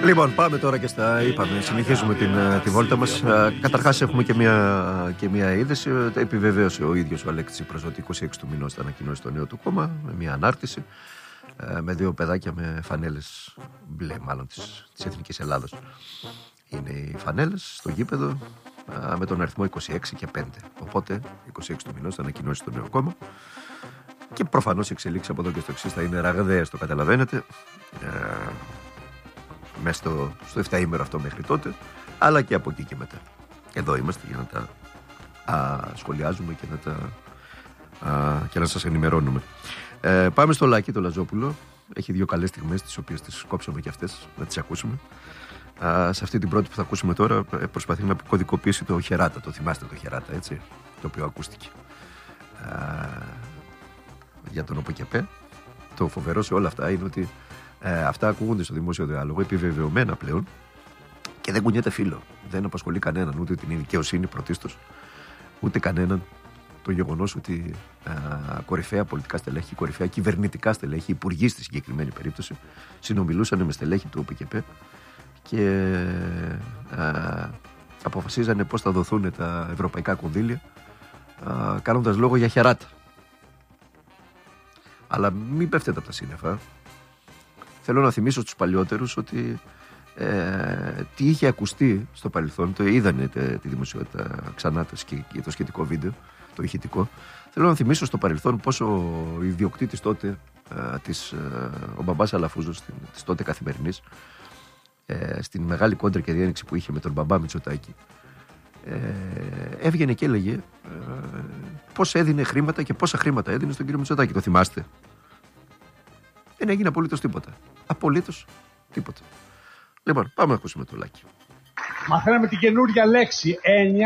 Λοιπόν, πάμε τώρα και στα είπαμε. Συνεχίζουμε τη βόλτα μας. Καταρχάς έχουμε και μια είδηση. Επιβεβαίωσε ο ίδιος ο Αλέξης Τσίπρας ότι 26 του μηνός θα ανακοινώσει το νέο του κόμμα με μια ανάρτηση με δύο παιδάκια με φανέλες μπλε, μάλλον της Εθνικής Ελλάδας. Είναι οι φανέλες στο γήπεδο με τον αριθμό 26 και 5. Οπότε 26 του μηνός θα ανακοινώσει το νέο κόμμα. Και προφανώς οι εξελίξεις από εδώ και στο εξής θα είναι ραγδαίες, το καταλαβαίνετε. Μέσα στο 7ήμερο αυτό μέχρι τότε, αλλά και από εκεί και μετά. Εδώ είμαστε για να τα σχολιάζουμε και να σας ενημερώνουμε. Πάμε στο Λάκη, το Λαζόπουλο. Έχει δύο καλές στιγμές, τις οποίες τις κόψαμε και αυτές, να τις ακούσουμε. Σε αυτή την πρώτη που θα ακούσουμε τώρα προσπαθεί να κωδικοποιήσει το Χεράτα. Το θυμάστε το Χεράτα, έτσι, το οποίο ακούστηκε για τον ΟΠΚΕΠΕ. Το φοβερό σε όλα αυτά είναι ότι αυτά ακούγονται στο δημόσιο διάλογο επιβεβαιωμένα πλέον και δεν κουνιέται φύλλο. Δεν απασχολεί κανέναν, ούτε την δικαιοσύνη πρωτίστως, ούτε κανέναν το γεγονός ότι κορυφαία πολιτικά στελέχη, κορυφαία κυβερνητικά στελέχη, υπουργοί στη συγκεκριμένη περίπτωση, συνομιλούσαν με στελέχη του ΟΠΚΕΠΕ και αποφασίζανε πώς θα δοθούν τα ευρωπαϊκά κονδύλια, κάνοντας λόγο για Χεράτα. Αλλά μην πέφτετε από τα σύννεφα. Θέλω να θυμίσω στους παλιότερους ότι τι είχε ακουστεί στο παρελθόν, το είδανε τη δημοσιότητα ξανά το σχετικό βίντεο, το ηχητικό. Θέλω να θυμίσω στο παρελθόν πόσο ο ιδιοκτήτης τότε, ο μπαμπάς Αλαφούζος, της τότε Καθημερινής, στην μεγάλη κόντρα και διένεξη που είχε με τον μπαμπά Μητσοτάκη, έβγαινε και έλεγε πώς έδινε χρήματα και πόσα χρήματα έδινε στον κύριο Μητσοτάκη. Το θυμάστε? Δεν έγινε απολύτως τίποτα. Απολύτως τίποτα. Λοιπόν, πάμε να ακούσουμε το Λάκη. Μαθαίναμε την καινούργια λέξη,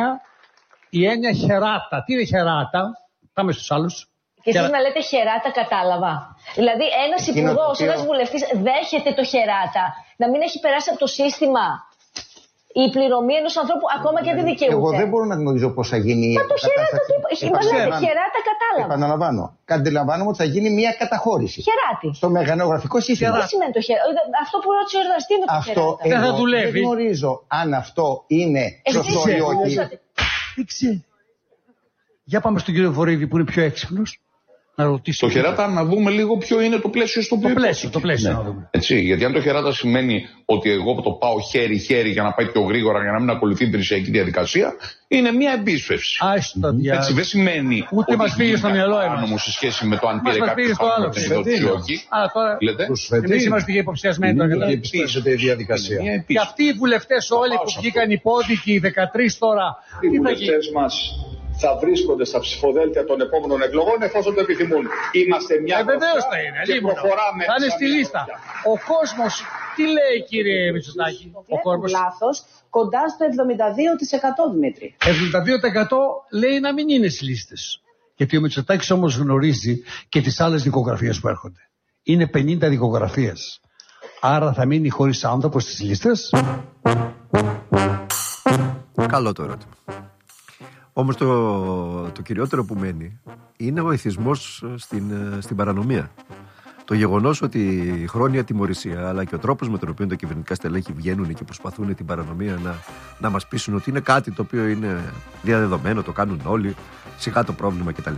η έννοια Χεράτα. Τι είναι Χεράτα? Πάμε στους άλλους. Και εσείς να λέτε Χεράτα, κατάλαβα. Δηλαδή ένας υπουργός, ένας βουλευτής δέχεται το Χεράτα να μην έχει περάσει από το σύστημα η πληρωμή ενός ανθρώπου ακόμα και αν δεν δικαιούται. Εγώ δεν μπορώ να γνωρίζω πώς θα γίνει. Μα το Χεράτα, κατάλαβα. Επαναλαμβάνω. Αντιλαμβάνομαι ότι θα γίνει μια καταχώρηση. Χεράτη. Στο μεγανογραφικό σύστημα. Τι σημαίνει το Χεράτα? Αυτό που ρώτησε ο Ερδαστή είναι το Χεράτα. Δεν θα δουλεύει. Δεν γνωρίζω αν αυτό είναι σωστό ή όχι. Τι ξέρει. Για πάμε στον κύριο Βορύδη που είναι πιο έξυπνος. Το Χεράτα να δούμε λίγο ποιο είναι το πλαίσιο στο οποίο. Το πλαίσιο να δούμε. Έτσι, γιατί αν το Χεράτα σημαίνει ότι εγώ το πάω χέρι-χέρι για να πάει πιο γρήγορα, για να μην ακολουθεί την πτυσιακή διαδικασία, είναι μια εμπίσφευση. Έτσι, δεν σημαίνει. Ούτε μας πήγε στο μυαλό όμως σε σχέση με το αν πήρε κάποιο χρηματοδότηση ή όχι. Εμείς είμαστε υποψιασμένοι τώρα. Η διαδικασία. Και αυτοί οι βουλευτές όλοι που βγήκαν υπόδικοι, 13 τώρα. Οι βουλευτές μας θα βρίσκονται στα ψηφοδέλτια των επόμενων εκλογών εφόσον το επιθυμούν. Είμαστε μια βεβαίως θα είναι. Και προχωράμε. Θα είναι στη λίστα. Ο κόσμος, τι λέει κύριε Μητσοτάκη? Ο κόσμος λάθος, κοντά στο 72% Δημήτρη. 72% λέει να μην είναι στις λίστες. Γιατί ο Μητσοτάκης όμως γνωρίζει και τις άλλες δικογραφίες που έρχονται. Είναι 50 δικογραφίες. Άρα θα μείνει χωρίς άνθρωπο στις λίστες. Καλό το ερώτημα. Όμως το κυριότερο που μένει είναι ο εθισμός στην παρανομία. Το γεγονός ότι η χρόνια τιμωρησία, αλλά και ο τρόπος με τον οποίο τα κυβερνητικά στελέχη βγαίνουν και προσπαθούν την παρανομία να μας πείσουν ότι είναι κάτι το οποίο είναι διαδεδομένο, το κάνουν όλοι, σιγά το πρόβλημα κτλ.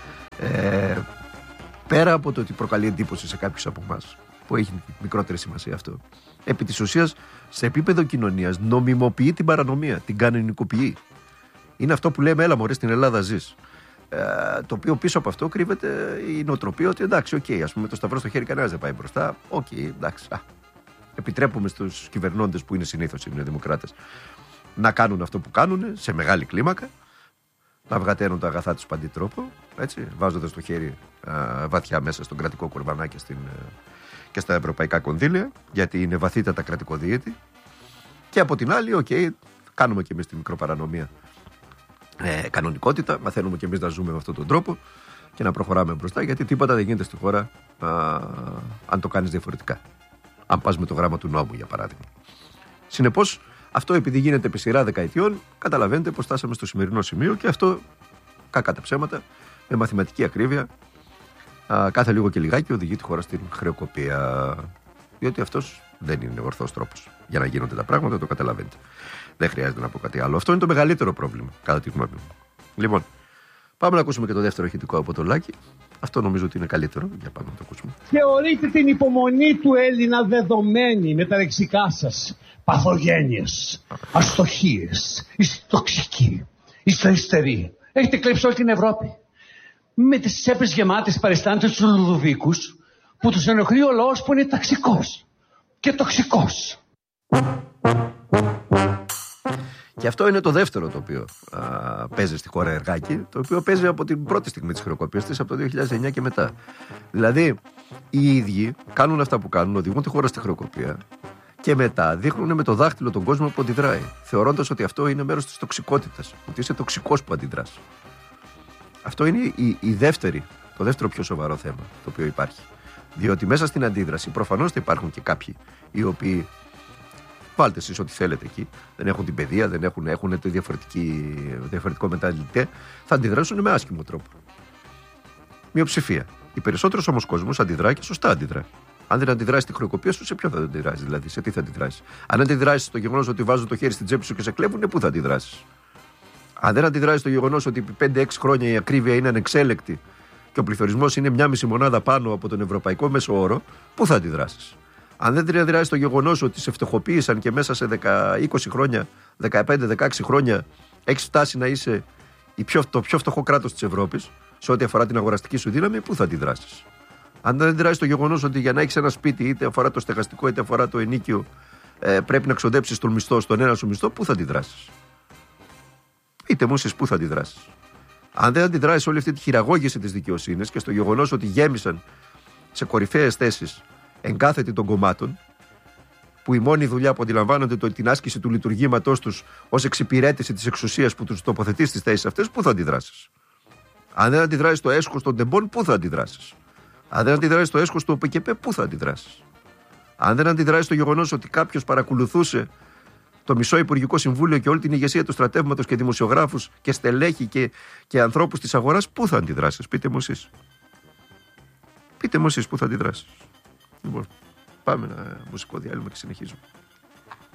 Πέρα από το ότι προκαλεί εντύπωση σε κάποιους από εμάς, που έχει μικρότερη σημασία αυτό, επί της ουσίας, σε επίπεδο κοινωνίας νομιμοποιεί την παρανομία, την κανονικοποιεί. Είναι αυτό που λέμε, έλα μωρέ, στην Ελλάδα ζεις. Το οποίο πίσω από αυτό κρύβεται η νοοτροπία ότι εντάξει, ας πούμε, το σταυρό στο χέρι κανένας δεν πάει μπροστά. Εντάξει. Επιτρέπουμε στους κυβερνώντες που είναι συνήθως οι νεοδημοκράτες να κάνουν αυτό που κάνουν σε μεγάλη κλίμακα, να βγαταίνουν τα αγαθά τους παντή τρόπο, έτσι, βάζοντας το χέρι βαθιά μέσα στον κρατικό κορβανά και στα ευρωπαϊκά κονδύλια, γιατί είναι βαθύτατα κρατικοδίαιτη. Και από την άλλη, κάνουμε και εμείς τη μικροπαρανομία. Κανονικότητα, μαθαίνουμε και εμείς να ζούμε με αυτόν τον τρόπο και να προχωράμε μπροστά, γιατί τίποτα δεν γίνεται στη χώρα αν το κάνεις διαφορετικά. Αν πας με το γράμμα του νόμου, για παράδειγμα. Συνεπώς, αυτό επειδή γίνεται επί σειρά δεκαετιών, καταλαβαίνετε πως φτάσαμε στο σημερινό σημείο και αυτό, κακά τα ψέματα, με μαθηματική ακρίβεια, κάθε λίγο και λιγάκι οδηγεί τη χώρα στην χρεοκοπία. Διότι αυτός δεν είναι ορθός τρόπος για να γίνονται τα πράγματα, το καταλαβαίνετε. Δεν χρειάζεται να πω κάτι άλλο. Αυτό είναι το μεγαλύτερο πρόβλημα, κατά τη γνώμη μου. Λοιπόν, πάμε να ακούσουμε και το δεύτερο ηχητικό από το Λάκη. Αυτό νομίζω ότι είναι καλύτερο. Για πάμε να το ακούσουμε. Θεωρείτε την υπομονή του Έλληνα δεδομένη με τα λεξικά σας. Παθογένειες, αστοχίες, ιστοξικοί, ιστοϊστεροί. Έχετε κλέψει όλη την Ευρώπη. Με τις τσέπες γεμάτες παριστάνtes τους Λουδοβίκους, που τους ενοχλεί ο λαός που είναι ταξικός και τοξικός. Και αυτό είναι το δεύτερο το οποίο παίζει στη χώρα Εργάκη, το οποίο παίζει από την πρώτη στιγμή της χρεοκοπίας της, από το 2009 και μετά. Δηλαδή, οι ίδιοι κάνουν αυτά που κάνουν, οδηγούν τη χώρα στη χρεοκοπία και μετά δείχνουν με το δάχτυλο τον κόσμο που αντιδράει, θεωρώντας ότι αυτό είναι μέρος της τοξικότητας, ότι είσαι τοξικός που αντιδράς. Αυτό είναι το δεύτερο πιο σοβαρό θέμα το οποίο υπάρχει. Διότι μέσα στην αντίδραση προφανώς θα υπάρχουν και κάποιοι οι βάλτε εσείς ό,τι θέλετε εκεί, δεν έχουν την παιδεία, δεν έχουν το διαφορετικό μεταλλητέ, θα αντιδράσουν με άσχημο τρόπο. Μειοψηφία. Οι περισσότερος όμως κόσμος αντιδράει και σωστά αντιδράει. Αν δεν αντιδράσει στη χρεοκοπία σου, σε ποιο θα αντιδράσει, δηλαδή, σε τι θα αντιδράσει. Αν αντιδράσει στο γεγονός ότι βάζουν το χέρι στην τσέπη σου και σε κλέβουν, πού θα αντιδράσει. Αν δεν αντιδράσει στο γεγονός ότι επί 5-6 χρόνια η ακρίβεια είναι ανεξέλεκτη και ο πληθωρισμός είναι 1,5 μονάδα πάνω από τον ευρωπαϊκό μέσο όρο, πού θα αντιδράσει. Αν δεν αντιδράσει στο γεγονός ότι σε φτωχοποίησαν και μέσα σε 20 χρόνια, 15-16 χρόνια έχει φτάσει να είσαι το πιο φτωχό κράτος της Ευρώπης, σε ό,τι αφορά την αγοραστική σου δύναμη, πού θα αντιδράσει. Αν δεν αντιδράσει στο γεγονός ότι για να έχεις ένα σπίτι, είτε αφορά το στεγαστικό είτε αφορά το ενοίκιο, πρέπει να ξοδέψεις τον μισθό, στον ένα σου μισθό, πού θα αντιδράσει. Πείτε μου εσείς πού θα αντιδράσει. Αν δεν αντιδράσει όλη αυτή τη χειραγώγηση της δικαιοσύνης και στο γεγονός ότι γέμισαν σε κορυφαίες θέσεις εγκάθετοι των κομμάτων, που η μόνη δουλειά που αντιλαμβάνονται την άσκηση του λειτουργήματός τους ως εξυπηρέτηση της εξουσίας που τους τοποθετεί στις θέσεις αυτές, πού θα αντιδράσεις. Αν δεν αντιδράσεις στο έσχος των τεμπών, πού θα αντιδράσεις. Αν δεν αντιδράσεις στο έσχος του ΟΠΚΠ, πού θα αντιδράσεις. Αν δεν αντιδράσεις στο γεγονός ότι κάποιος παρακολουθούσε το μισό Υπουργικό Συμβούλιο και όλη την ηγεσία του στρατεύματος και δημοσιογράφους και στελέχη και ανθρώπους της αγοράς, πού θα αντιδράσεις. Πείτε μου εσείς. Πείτε μου εσείς πού θα αντιδράσεις. Λοιπόν, πάμε ένα μουσικό διάλειμμα και συνεχίζουμε.